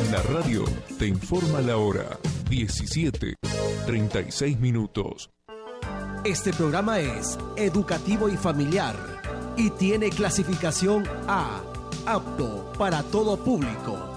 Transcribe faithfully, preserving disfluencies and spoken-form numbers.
La radio te informa la hora, diecisiete, treinta y seis minutos. Este programa es educativo y familiar y tiene clasificación A, apto para todo público.